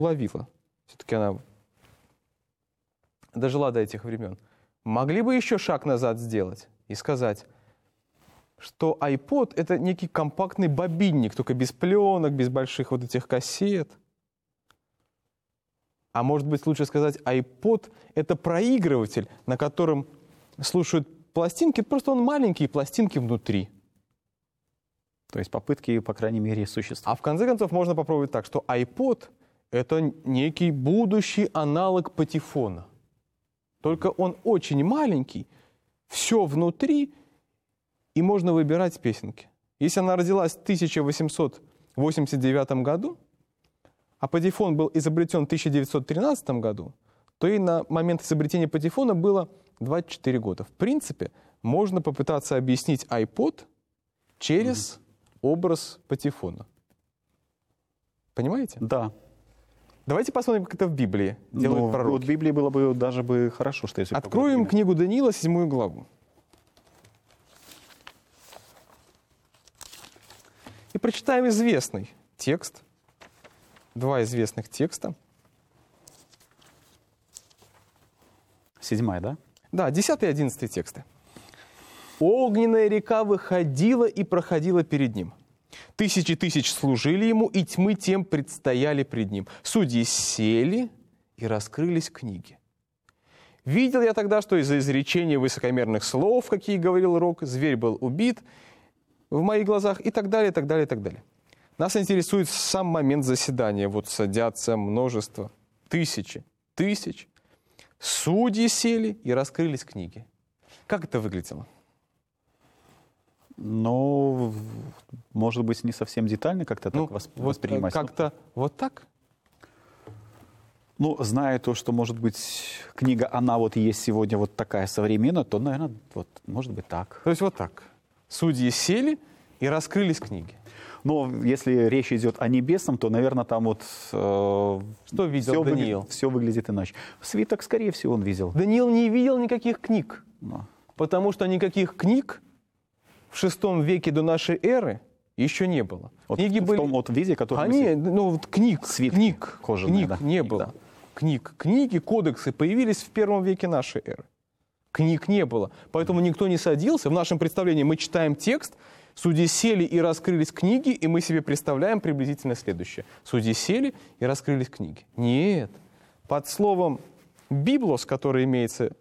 уловила. Все-таки она дожила до этих времен. Могли бы еще шаг назад сделать и сказать, что iPod — это некий компактный бобинник, только без пленок, без больших вот этих кассет. А может быть, лучше сказать, iPod — это проигрыватель, на котором слушают пластинки, просто он маленькие пластинки внутри. То есть попытки, по крайней мере, существуют. А в конце концов можно попробовать так, что iPod — это некий будущий аналог патефона. Только он очень маленький, все внутри, и можно выбирать песенки. Если она родилась в 1889 году, а патефон был изобретен в 1913 году, то и на момент изобретения патефона было 24 года. В принципе, можно попытаться объяснить iPod через образ патефона. Понимаете? Да. Давайте посмотрим, как это в Библии делают пророки. Вот в Библии было бы даже бы хорошо, что если... Откроем книгу Даниила, 7 главу. И прочитаем известный текст, два известных текста. 7, да? Да, 10 и 11 тексты. «Огненная река выходила и проходила перед ним. Тысячи тысяч служили ему, и тьмы тем предстояли пред ним. Судьи сели, и раскрылись книги. Видел я тогда, что из-за изречения высокомерных слов, какие говорил Рок, зверь был убит в моих глазах, и так далее, и так далее, и так далее. Нас интересует сам момент заседания. Вот садятся множество, тысячи. Судьи сели, и раскрылись книги». Как это выглядело? Ну, может быть, не совсем детально как-то так воспринимать. Как-то вот так? Ну, зная то, что, может быть, книга, она вот есть сегодня вот такая современная, то, наверное, вот, может быть, так. То есть вот так. Судьи сели, и раскрылись книги. Но если речь идет о небесном, то, наверное, там вот... Что видел Даниил? Все выглядит иначе. Свиток, скорее всего, он видел. Даниил не видел никаких книг. Но. Потому что никаких книг в VI веке до нашей эры еще не было. Вот Книги в были... том вот виде, который... книг кожаные, да. не было. Да. Книги, кодексы появились в I веке нашей эры. Книг не было. Поэтому никто не садился. В нашем представлении мы читаем текст, судьи сели и раскрылись книги, и мы себе представляем приблизительно следующее. Судьи сели и раскрылись книги. Нет. Под словом «библос», который имеется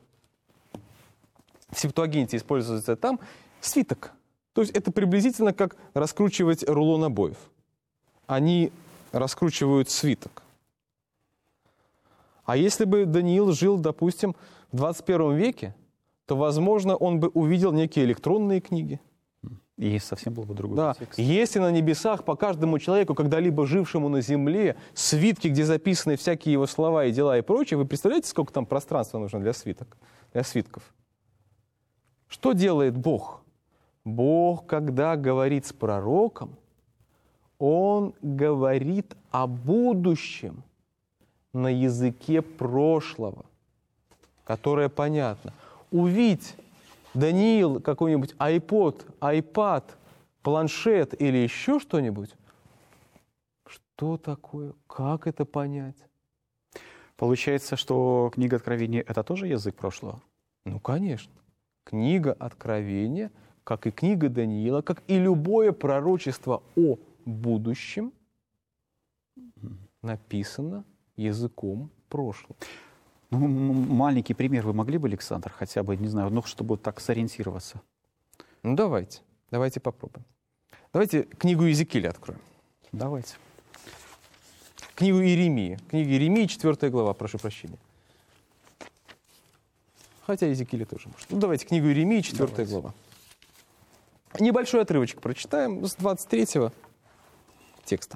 в Септуагинте, используется там, свиток. То есть это приблизительно как раскручивать рулон обоев. Они раскручивают свиток. А если бы Даниил жил, допустим, в 21 веке, то, возможно, он бы увидел некие электронные книги. И совсем был бы другой текст. Если на небесах по каждому человеку, когда-либо жившему на земле, свитки, где записаны всякие его слова и дела и прочее, вы представляете, сколько там пространства нужно для свитков? Что делает Бог? Бог, когда говорит с пророком, Он говорит о будущем на языке прошлого, которое понятно. Увидь, Даниил, какой-нибудь iPad, планшет или еще что-нибудь. Что такое? Как это понять? Получается, что книга Откровения — это тоже язык прошлого? Ну, конечно. Книга Откровения, как и книга Даниила, как и любое пророчество о будущем, написано языком прошлого. Ну, маленький пример вы могли бы, Александр, хотя бы, не знаю, ну, чтобы так сориентироваться? Ну, давайте попробуем. Давайте книгу Иезекииля откроем. Давайте. Книгу Иеремии. Книга Иеремии, 4 глава, прошу прощения. Хотя Иезекииля тоже может. Ну, давайте книгу Иеремии, 4 глава. Небольшой отрывочек прочитаем с 23 текста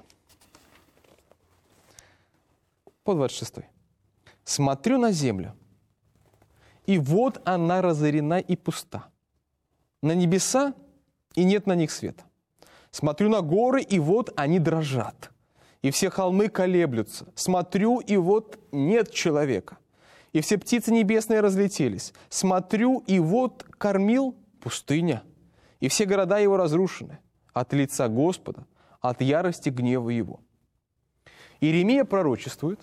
по 26. «Смотрю на землю, и вот она разорена и пуста. На небеса, и нет на них света. Смотрю на горы, и вот они дрожат, и все холмы колеблются. Смотрю, и вот нет человека, и все птицы небесные разлетелись. Смотрю, и вот кормил пустыня, и все города его разрушены от лица Господа, от ярости гнева его. Иеремия пророчествует,